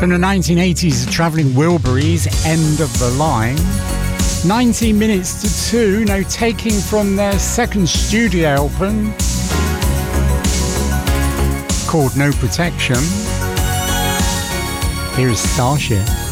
From the 1980s, the Travelling Wilburys, End of the Line. 19 minutes to 2, now taking from their second studio album called No Protection. Here is Starship.